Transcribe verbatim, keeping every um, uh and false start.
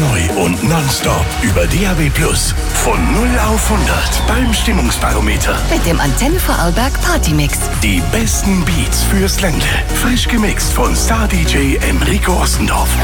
Brandneu und nonstop über D A B Plus. Von null auf hundert beim Stimmungsbarometer. Mit dem Antenne Vorarlberg Partymix. Die besten Beats fürs Ländle. Frisch gemixt von Star-D J Enrico Ossendorf.